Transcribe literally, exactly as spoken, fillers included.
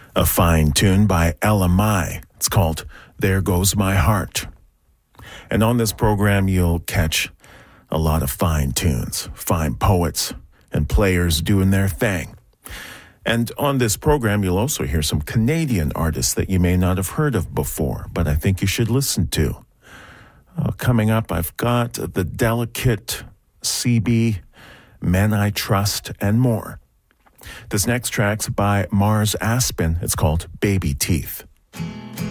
A fine tune by Ella Mai. It's called There Goes My Heart. And on this program, you'll catch a lot of fine tunes, fine poets, and players doing their thing. And on this program, you'll also hear some Canadian artists that you may not have heard of before, but I think you should listen to. Uh, coming up, I've got The Delicate, C B, Men I Trust, and more. This next track's by Mars Aspen. It's called Baby Teeth.